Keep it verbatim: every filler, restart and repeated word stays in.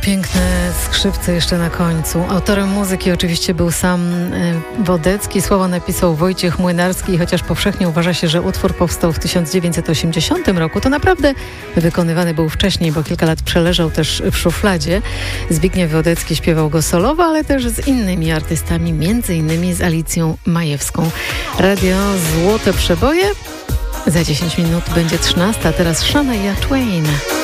piękne skrzypce jeszcze na końcu. Autorem muzyki oczywiście był sam Wodecki. Słowa napisał Wojciech Młynarski i chociaż powszechnie uważa się, że utwór powstał w tysiąc dziewięćset osiemdziesiątym roku, to naprawdę wykonywany był wcześniej, bo kilka lat przeleżał też w szufladzie. Zbigniew Wodecki śpiewał go solowo, ale też z innymi artystami, między innymi z Alicją Majewską. Radio Złote Przeboje. Za dziesięć minut będzie trzynasta, a teraz Shania Twain.